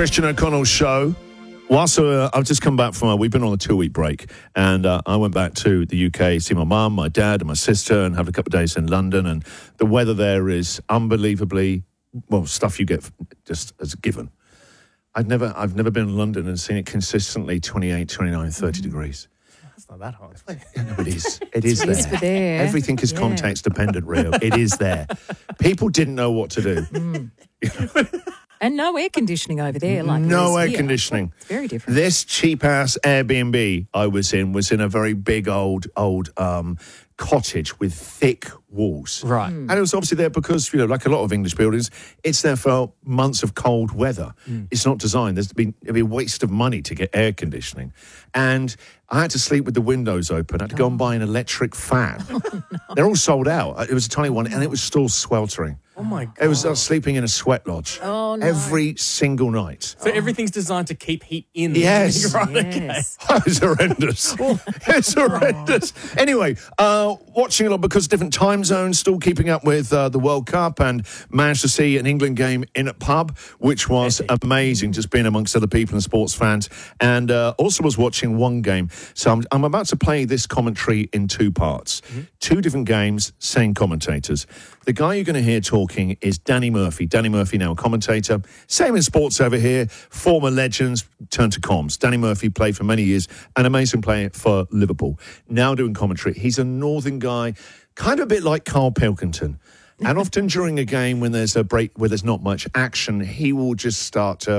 Christian O'Connell Show. Whilst I've just come back from we've been on a 2-week break, and I went back to the UK, see my mum, my dad, and my sister, and have a couple of days in London. And the weather there is unbelievably stuff you get just as a given. I've never been in London and seen it consistently 28, 29, 30 degrees. That's not that hot. No, it is. It is there. there. Everything is context dependent, Rio. It is there. People didn't know what to do. And no air conditioning over there. Like No there air is here. conditioning. It's very different. This cheap-ass Airbnb I was in a very big old cottage with thick walls. Right. And it was obviously there because, like a lot of English buildings, it's there for months of cold weather. It's not designed. It'd be a waste of money to get air conditioning. And I had to sleep with the windows open. I had to go and buy an electric fan. They're all sold out. It was a tiny one, and it was still sweltering. Oh, my God. It was sleeping in a sweat lodge every single night. So everything's designed to keep heat in. Yes. Right, Yes. It's horrendous. It's horrendous. Anyway, watching a lot because different time zones, still keeping up with the World Cup, and managed to see an England game in a pub, which was amazing, just being amongst other people and sports fans. And also was watching one game. So I'm about to play this commentary in 2 parts. 2 different games, same commentators. The guy you're going to hear talking is Danny Murphy. Danny Murphy, now a commentator. Same in sports over here. Former legends turned to comms. Danny Murphy played for many years, an amazing player for Liverpool. Now doing commentary. He's a northern guy, kind of a bit like Carl Pilkington. And often during a game when there's a break where there's not much action, he will just start